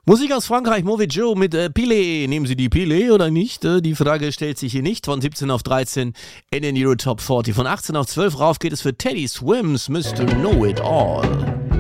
Musik aus Frankreich, Mauvais Joe mit Pilé. Nehmen Sie die Pilé oder nicht? Die Frage stellt sich hier nicht. Von 17 auf 13 in den Euro Top 40. Von 18 auf 12 rauf geht es für Teddy Swims, Mr. Know It All.